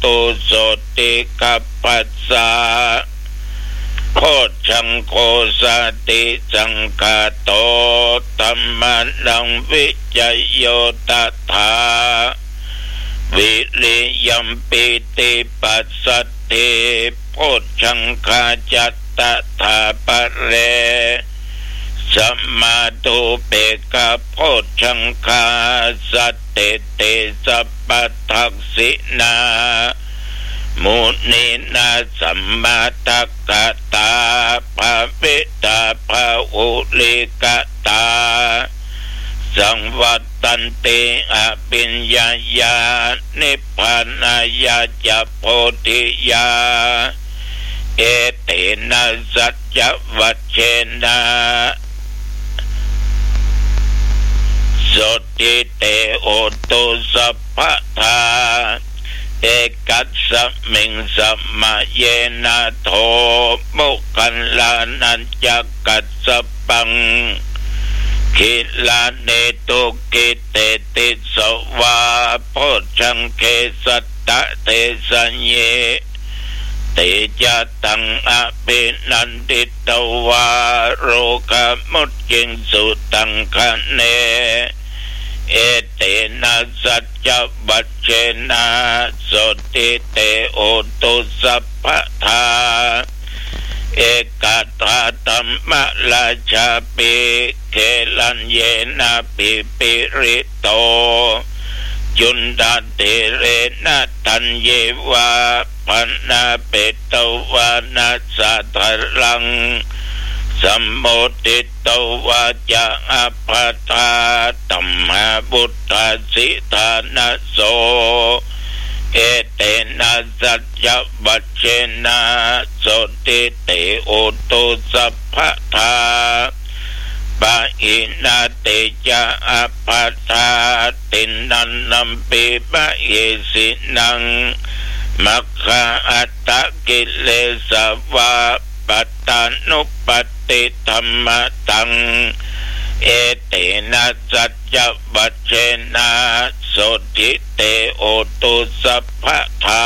ตุโสติกัปปัสสะโพชังโคสติสังฆาโตธัมมังวิจโยตถาวิริยัมปิติปัสสติโพชังคาจัตตถาปะเรสัมมาตุเปกะโพชังคาสัตเตเตสัพพทักษินามุนีนาสัมมาทักกตาภาวิตาภาอุลิกตาสังวัตตันติอภิญญายานิพพานายาจะโพธิยาเอเตนะสัจจวัชเชนะโสติเตโอตุสัพพทาเอกัสสมิงสัมมาเยนะโทมุขันลานัญจกัสสปังคิลาเนตุกิเตติสวาโพชังเคสัตตะเตสัญเยเตจตังอภินันติตวาโรคมุจจิงสุตังคะเนเอเตนะสัจจวัชเชนะโสติเตโอตุสัพพทาเอกตาตัมมะราชาปิเคลันเยนะปิปิริโตจุนดาเตเรนะตัญเยวาปันนาเปตวานาสัทรังสัมโมติตวาจะอัปปทาตัมหาบุตตสิทานะโสเอเตนะสัจจวัชเชนะโสติเตโอตุสัพพทาปะอินาเตจะอัปปทาตินันนัมปิปะเยสินังมัคคะอัตตกิเลสวะปัตตานุปติธัมมตังเอเตนะสัจจวัชเชนะโสติเตโอตุสัพพทา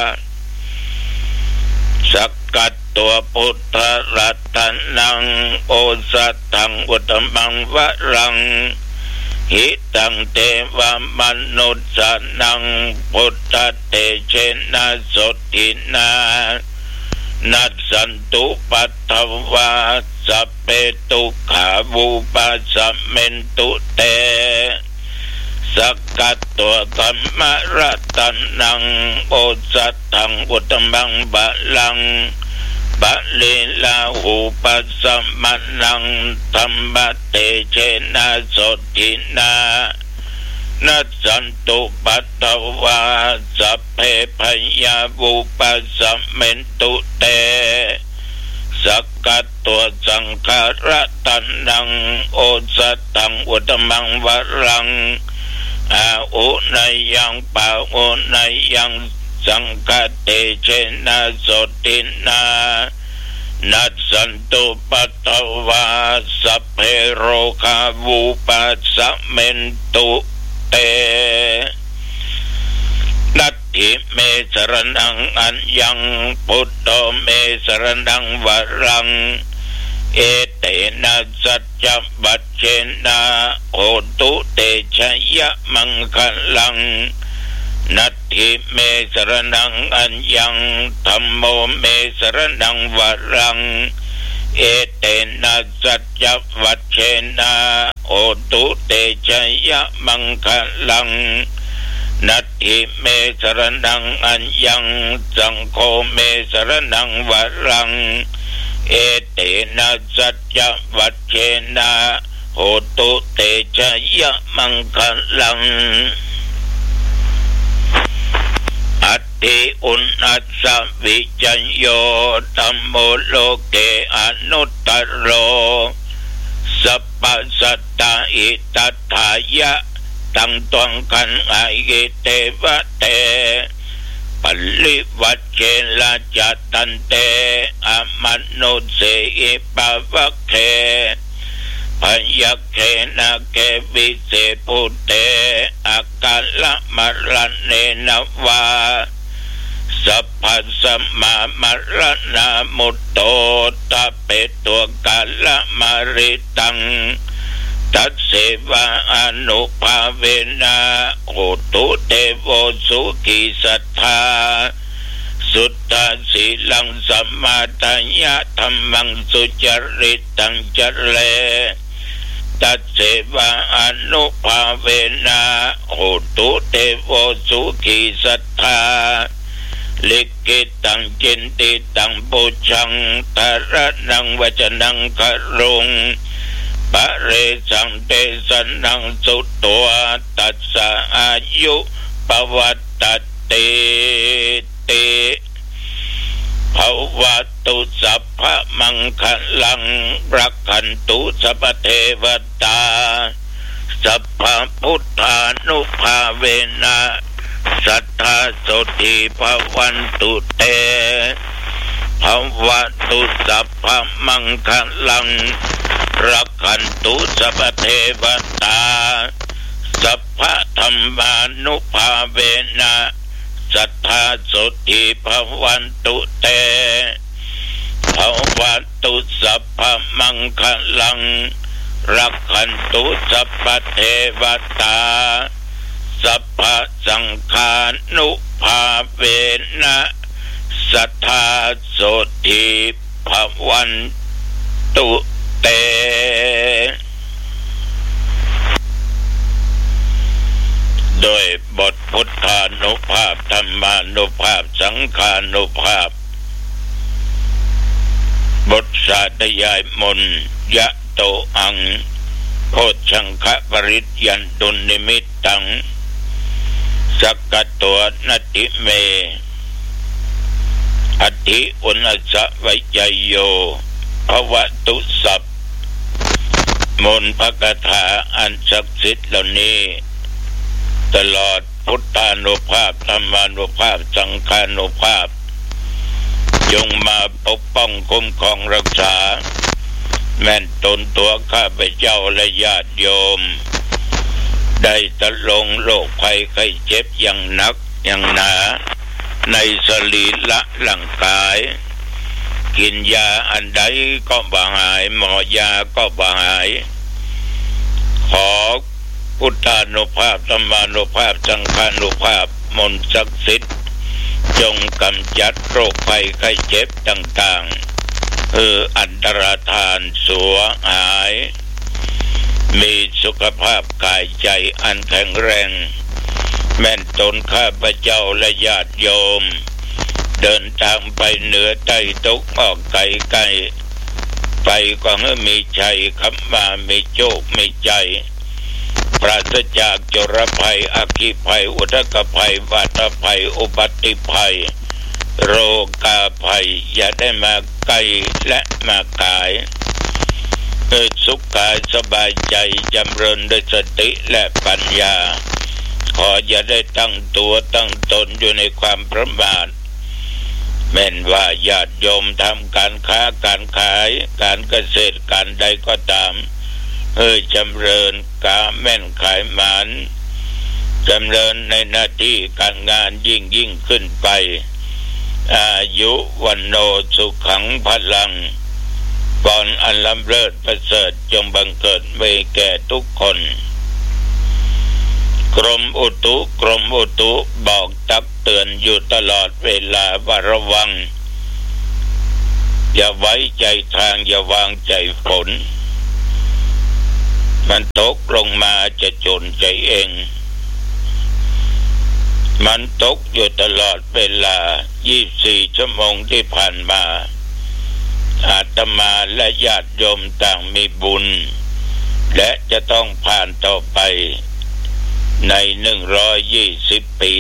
สักกัตตัวพุทธรัตนังโอสัตถังอุตตมังวรังหิตังเทวมนุสสนังพุทธเตเชนะโสตินานัสสันตุปัตถวาสัพเพตุขาวุปัสสะเมนตุเตสักกัตตัวธัมมรัตนังโอสัตถังอุตตมังบาลังบะเลลาหูปัสสะมันังธัมมเตเชนะโสตินานัสสันตุปัตถวาสัพเพพยาวุปัสสะเมนตุเตสักกัตตัวสังฆรัตนังโอสัตถังอุตตมังวรังอาอุนัยยังปะอุนัยยังสังฆเตเชนะโสตินานัสสันตุปัตถวาสัพเพโรคาวุปัสสะเมนตุเตนัตถิเมสรณังอัญญังพุทโธเมสรณังวรังเอเตนะสัจจวัชเชนะโหตุเตชะยะมังคลังนัตถิเมสรณังอัญญังธัมโมเมสรณังวรังเอเตนะสัจจวัชเชนะโหตุเตชะยะมังคลังนัตถิเมสรณังอัญญังสังโฆเมสรณังวรังเอเตนะสัจจวัชเชนะโหตุเตชะยะมังคลังอัตติอุณอัสสวิจัญโยธัมโมโลเกอนุตตโรสัพพสัตตาอิตัฏฐายะตังตวังคันอายิเตวะเตปัลลิวัชเชละจัตตันเตอมนุเสอิปะวะเคพยัคเขนะเกวิเสปุเตอากาละมะระเนนะวาสัมมามรณะมุตโตตะเปตัวกาลมะริตังตัสเสวะอนุภาเวนะโหตุเตโวสุขิสัทธาสุตตะสีลังสัมมาทัญญะธัมมังสุจริตังจเรตัสเสวะอนุภาเวนะโหตุเตโวสุขิสัทธาลิกิตังจินติตังปุชังทารนังวจนังครุงปะเรสังเตสันนังสุตัวตัสสะอายุปวัตตติติภวัตุสัพพมังคลังรักขันตุสัพพเทวตาสัพพพุทธานุภาเวนะสัทธาโสติภวันตุเตภวัตุสัพพมังคลังรักขันตุสัพพเทวตาสัพพธัมมานุภาเวนะสัทธาโสติภวันตุเตภวัตุสัพพมังคลังรักขันตุสัพพเทวตาสัพพสังฆานุภาเวนะสัทธาโสติภวันตุเตโดยบทพุทธานุภาพธรรมานุภาพสังฆานุภาพบทสาธยายมนต์ยะโตอังโพชังคะปริตยันตุนิมิตตังสักกะตัวนัตติเมอธิอุณสะไวจโยภวตุสัพมนต์พระคาถาอันศักดิ์สิทธิ์เหล่านี้ตลอดพุทธานุภาพธรรมานุภาพสังฆานุภาพจงมาปกป้องคุ้มครองรักษาแม่นตนตัวข้าพเจ้าและญาติโยมได้ตะลงโรคภัยไข้เจ็บอย่างหนักอย่างหนาในสรีระร่างกายกินยาอันใดก็บ่หายหมอยาก็บ่หายขอพุทธานุภาพธรรมานุภาพสังฆานุภาพมนต์ศักดิ์สิทธิ์จงกำจัดโรคภัยไข้เจ็บต่างๆอันตรธานสัวหายมีสุขภาพกายใจอันแข็งแรงแม่นตนข้าพเจ้าและญาติโยมเดินทางไปเหนือใต้ตกออกไกลไกลไปก็ให้มีชัยขับมามีโชคมีใจปราศจากโจรภัยอัคคีภัยอุทกภัยวาตภัยอุบัติภัยโรคาภัยอย่าได้มาใกล้และมากายสุขกายสบายใจจำเริญด้วยสติและปัญญาขออย่าได้ตั้งตัวตั้งตนอยู่ในความประมาทแม้นว่าญาติโยมทำการค้าการขายการเกษตรการใดก็ตามจำเริญกาแม่นขายหมานจำเริญในหน้าที่การงานยิ่งขึ้นไปอายุวันโนสุขังพลังก่อนอันล้ำเลิศประเสริฐจงบังเกิดมีแก่ทุกคนกรมอุตุบอกตักเตือนอยู่ตลอดเวลาว่าระวังอย่าไว้ใจทางอย่าวางใจฝนมันตกลงมาจะจนใจเองมันตกอยู่ตลอดเวลา24ชั่วโมงที่ผ่านมาอาตมาและญาติโยมต่างมีบุญและจะต้องผ่านต่อไปใน120 ปี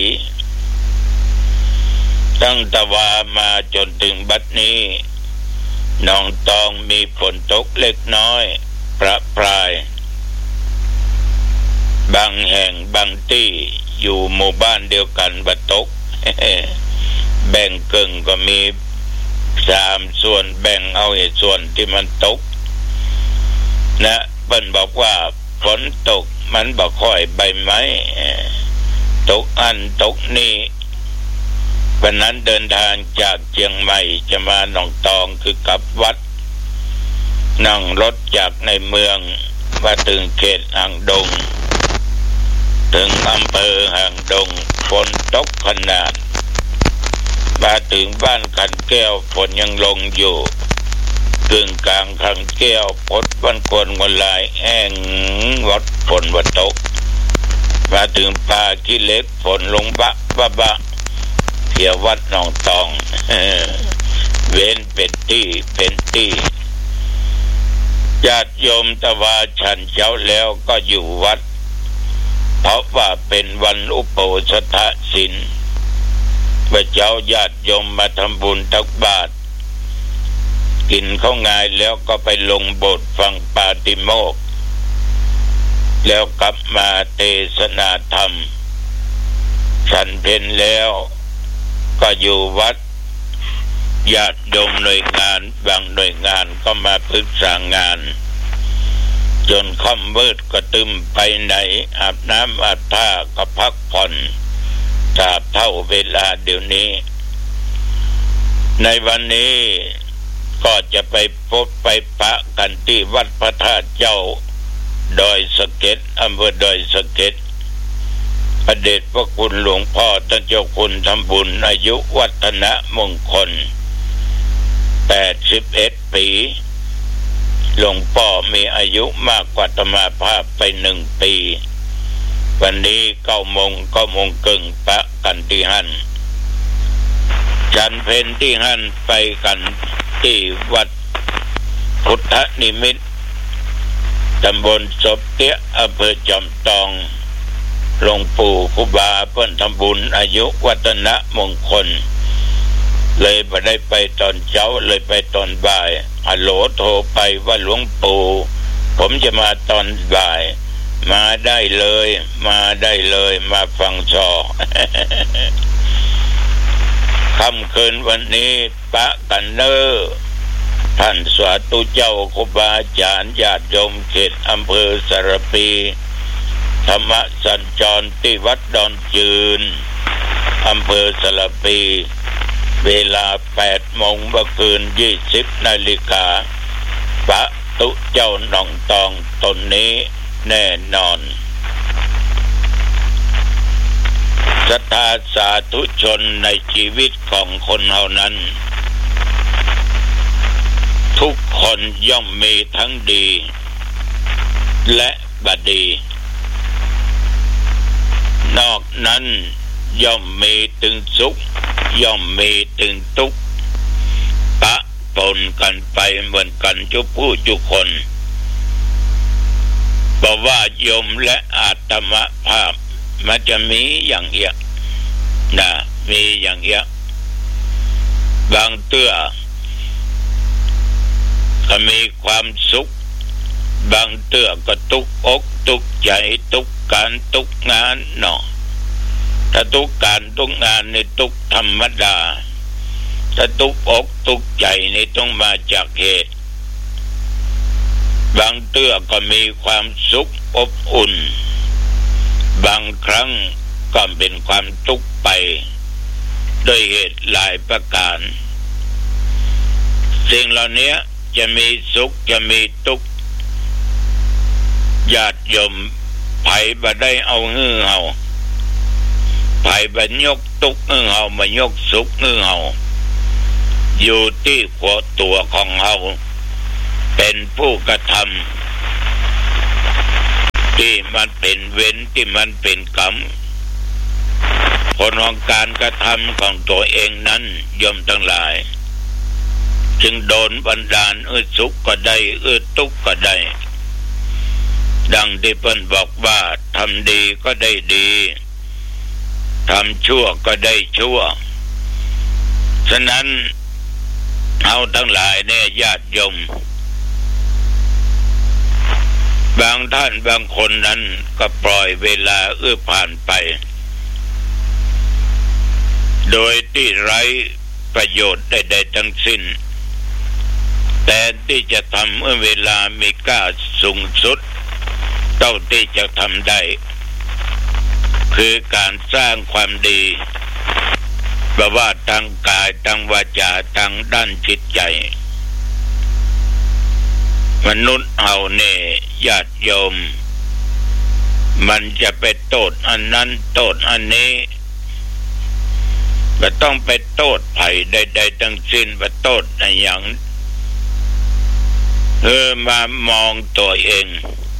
ตั้งแต่ว่ามาจนถึงบัดนี้หนองตองมีฝนตกเล็กน้อยประปรายบางแห่งบางที่อยู่หมู่บ้านเดียวกันบัดตก แบ่งกึ่งก็มี3ส่วนแบ่งเอาส่วนที่มันตกนะเพิ่นบอกว่าฝนตกมันบ่ค่อยใบไม้ตกอันตกนี่วันนั้นเดินทางจากเชียงใหม่จะมาหนองตองคือกลับวัดนั่งรถจากในเมืองมาถึงเขตหางดงถึงอำเภอหางดงฝนตกขนาดมาถึงบ้านขันแก้วฝนยังลงอยู่กึ่งกลางขันแก้วพดวันกวนวันลายแห้งวัดฝนวัดตกมาถึงป่าขี้เล็กฝนลงบะเที่ยววัดหนองตองเว้นเป็นที่ญาติโยมตะวาฉันเช้าแล้วก็อยู่วัดเพราะว่าเป็นวันอุโบสถศีลพระเจ้าญาติโยมมาทำบุญตักบาตรกินข้าวงายแล้วก็ไปลงโบสถ์ฟังปาติโมกข์แล้วกลับมาเทศนาธรรมฉันเพลแล้วก็อยู่วัดญาติโยมหน่วยงานบางหน่วยงานก็มาปรึกษางานจนค่ำมืดก็ตึมไปไหนอาบน้ำอาบท่าก็พักผ่อนตราบเท่าเวลาเดี๋ยวนี้ในวันนี้ก็จะไปพบไปปะกันที่วัดพระธาตุเจ้าดอยสะเก็ดอำเภอดอยสะเก็ดพระเดชพระคุณหลวงพ่อท่านเจ้าคุณทำบุญอายุวัฒนมงคล81 ปีหลวงพ่อมีอายุมากกว่าอาตมาภาพไป1 ปีวันนี้9 โมงครึ่งปะกันที่หั่นฉันเพลที่หั่นไปกันที่วัดพุทธนิมิตรตำบลศพเตี้ยอำเภอจอมทองหลวงปู่ครูบาเพิ่นทำบุญอายุวัฒนมงคลเลยไม่ได้ไปตอนเช้าเลยไปตอนบ่ายฮัลโหลโทรไปว่าหลวงปู่ผมจะมาตอนบ่ายมาได้เลยมาฟังชอ ค่ำคืนวันนี้ปะกันเนอท่านสาธุเจ้าครูบาอาจารย์ญาติโยมเขตอำเภอสารปีธรรมสัญจรที่วัดดอนจืนอำเภอสารปีเวลา 8 โมงเมื่อคืน 20 นาฬิกาปะตุเจ้าหนองตองตนนี้แน่นอนศรัทธาสาธุชนในชีวิตของคนเฮานั้นทุกคนย่อมมีทั้งดีและบดีนอกนั้นย่อมมีถึงสุขย่อมมีถึงทุกข์ปะปนกันไปเหมือนกันทุกผู้ทุกคนบอกว่าโยมและอาตมภาพมันจะมีอย่างเงี้ยนะมีอย่างเงี้ยบางเตื้อก็มีความสุขบางเตื้อก็ทุกข์อกทุกข์ใจทุกข์การทุกข์งานเนาะถ้าทุกข์การทุกข์งานนี่ทุกข์ธรรมดาถ้าทุกข์อกทุกข์ใจนี่ต้องมาจากเหตุบางเตื้อก็มีความสุขอบอุ่นบางครั้งก็เป็นความทุกข์ไปด้วยเหตุหลายประการสิ่งเหล่านี้จะมีสุขจะมีทุกข์ญาติโยมไผบ่ได้เอาฮื้อเฮาไผบ่ยกทุกข์ฮื้อเฮามายกสุขฮื้อเฮาอยู่ที่หัวตัวของเฮาเป็นผู้กระทำที่มันเป็นเวรที่มันเป็นกรรมผลของการกระทำของตัวเองนั้นโยมทั้งหลายจึงโดนบันดาลสุขก็ได้ทุกข์ก็ได้ดังที่เพิ่นบอกว่าทำดีก็ได้ดีทำชั่วก็ได้ชั่วฉะนั้นเอาทั้งหลายเนี่ยญาติโยมบางท่านบางคนนั้นก็ปล่อยเวลาผ่านไปโดยที่ไร้ประโยชน์ใดๆทั้งสิ้นแต่ที่จะทำเมื่อเวลามีค่าสูงสุดเท่าที่จะทำได้คือการสร้างความดีบ่ว่าทางกายทางวาจาทางด้านจิตใจมนุษย์เฮานี่ญาติโยมมันจะไปโทษอันนั้นโทษอันนี้บ่ต้องไปโทษไผใดๆทั้งสิ้นบ่โทษในอย่างมามองตัวเอง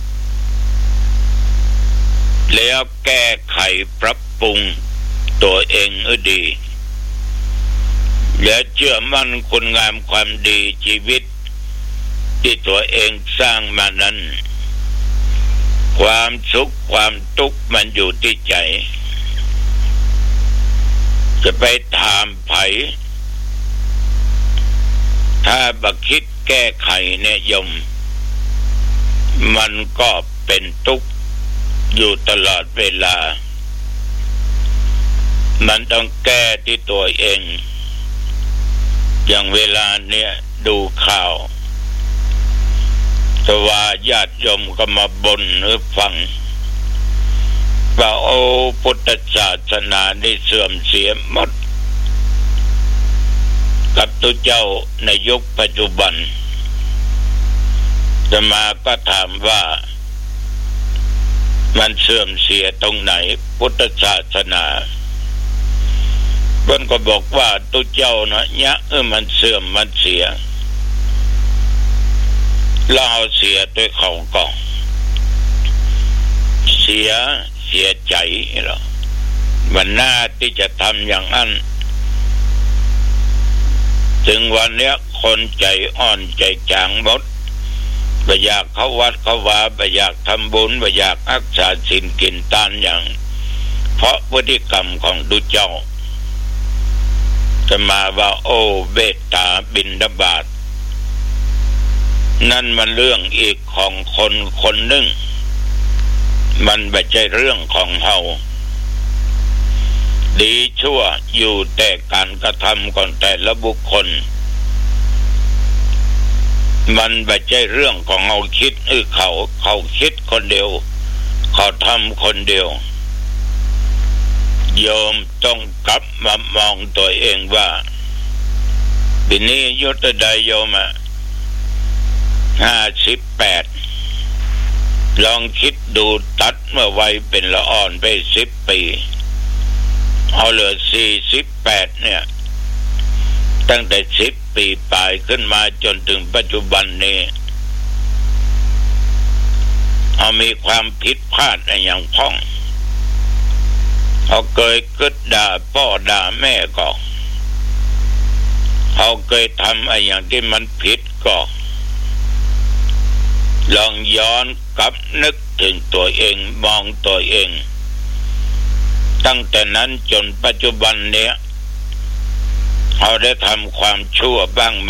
แล้วแก้ไขปรับปรุงตัวเองให้ดีและเชื่อมั่นคุณงามความดีชีวิตที่ตัวเองสร้างมานั้นความสุขความทุกข์มันอยู่ที่ใจจะไปถามไผถ้าบักคิดแก้ไขเนี่ยโยมมันก็เป็นทุกข์อยู่ตลอดเวลามันต้องแก้ที่ตัวเองอย่างเวลาเนี่ยดูข่าวแต่ว่าญาติโยมก็มาบ่นหรือฟังว่าโอ้พุทธศาสนาได้เสื่อมเสียหมดกับตัวเจ้าในยุคปัจจุบันจะมาก็ถามว่ามันเสื่อมเสียตรงไหนพุทธศาสนาเพิ่นก็บอกว่าตัวเจ้านะมันเสื่อมมันเสียเราเสียด้วยเขาก็เสียใจหรอมันน่าที่จะทำอย่างนั้นถึงวันเนี้ยคนใจอ่อนใจจางหมดไม่อยากเข้าวัดเข้าวาไม่อยากทำบุญไม่อยากรักษาศีลกินทานอย่างเพราะพฤติกรรมของดูเจ้าจะมาว่าโอ้เบตตาบิณฑบาตนั่นมันเรื่องอีกของคนหนึ่งมันไม่ใช่เรื่องของเฮาดีชั่วอยู่แต่การกระทำของแต่ละบุคคลมันไม่ใช่เรื่องของเฮาคิดเขาคิดคนเดียวเขาทำคนเดียวโยมต้องกลับมามองตัวเองว่าปีนี้อายุเท่าใดโยม58ลองคิดดูตัดเมื่อวัยเป็นละอ่อนไป10 ปีเอาเหลือ48เนี่ยตั้งแต่10 ปีปลายขึ้นมาจนถึงปัจจุบันนี้เอามีความผิดพลาดอะไรอย่างพ้องเขาเคยกึศด่าพ่อด่าแม่ก็เขาเคยทำอะไรอย่างที่มันผิดก็ลองย้อนกลับนึกถึงตัวเองมองตัวเองตั้งแต่นั้นจนปัจจุบันเนี้ยเขาได้ทำความชั่วบ้างไหม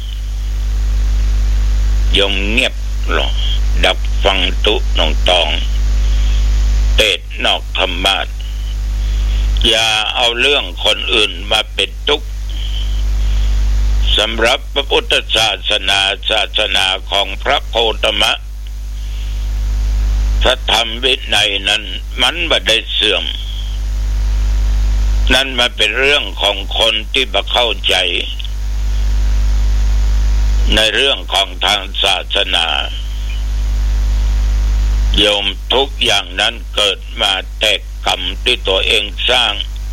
ยมเงียบหรอดับฟังตุนองตองเตดนอกธรรมะอย่าเอาเรื่องคนอื่นมาเป็นทุกข์สำหรับพระพุทธศาสนาของพระโคตมะพระธรรมวินัยนั้นมันไม่ได้เสื่อมนั่นมาเป็นเรื่องของคนที่บ่เข้าใจในเรื่องของทางศาสนาโยมทุกอย่างนั้นเกิดมาแต่กรรมที่ตัวเองสร้าง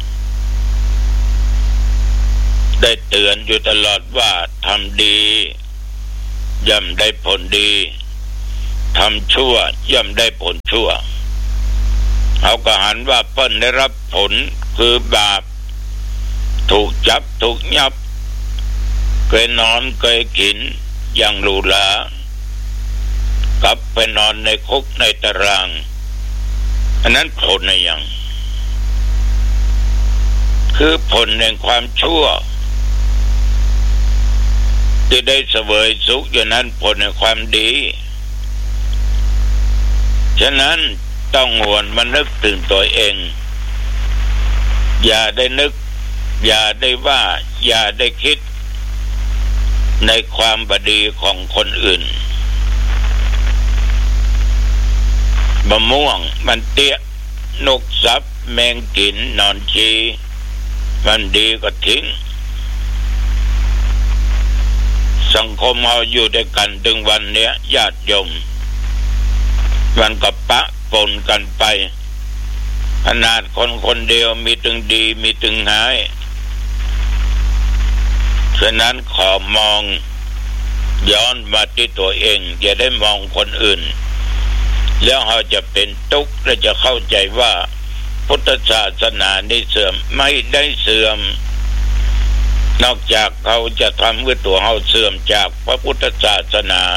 ได้เตือนอยู่ตลอดว่าทำดีย่อมได้ผลดีทำชั่วย่อมได้ผลชั่วเขาก็หันว่าเพิ่นได้รับผลคือบาปถูกจับถูกยับเคยนอนเคยกินอย่างหรูหรากลับไปนอนในคุกในตารางอันนั้นผลในอย่างคือผลแห่งความชั่วที่ได้เสวยสุขอยู่นั้นผลแห่งความดีฉะนั้นต้องหวนมานึกถึงตัวเองอย่าได้นึกอย่าได้ว่าอย่าได้คิดในความบดีของคนอื่นมะม่วงมันเตี้ยนกสับแมงกินนอนชีมันดีก็ทิ้งสังคมเราอยู่ด้วยกันถึงวันเนี้ยญาติโยมมันก็ปะปนกันไปขนาดคนคนเดียวมีถึงดีมีถึงหายฉะนั้นขอมองย้อนมาที่ตัวเองอย่าได้มองคนอื่นแล้วเราจะเป็นทุกข์และจะเข้าใจว่าพุทธศาสนานี่เสื่อมไม่ได้เสื่อมนอกจากเขาจะทำให้ตัวเขาเสื่อมจากพระพุทธศาสนา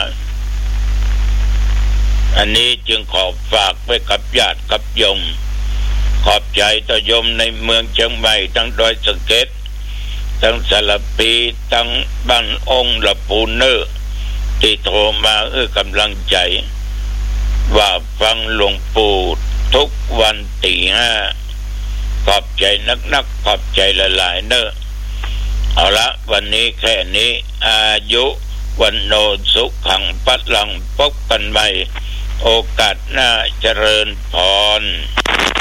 อันนี้จึงขอฝากไว้กับญาติกับโยมขอบใจต่อโยมในเมืองเชียงใหม่ทั้งดอยสะเก็ดทั้งสารปีทั้งบ้านองค์ละปูเนอร์ที่โทรมากำลังใจว่าฟังหลวงปู่ทุกวันตีห้าขอบใจนักขอบใจหลายๆเนอะเอาละวันนี้แค่นี้อายุวันโนสุขังปัดลังพบกันใหม่โอกาสหน้าเจริญพร